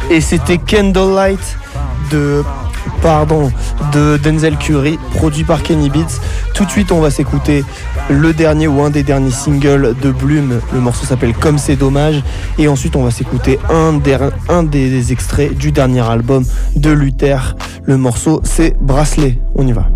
Et c'était Candlelight de Denzel Curry, produit par Kenny Beats. Tout de suite, on va s'écouter le dernier ou un des derniers singles de Blume. Le morceau s'appelle Comme c'est dommage. Et ensuite, on va s'écouter un des extraits du dernier album de Luther. Le morceau, c'est Bracelet. On y va.